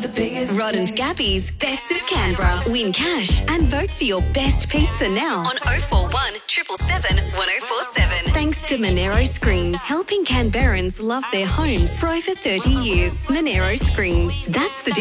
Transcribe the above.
the biggest. Rod and Gabby's Best of Canberra. Win cash and vote for your best pizza now on 041 777 1047. Thanks to Monero Screens, helping Canberrans love their homes for over 30 years. Monero Screens. That's the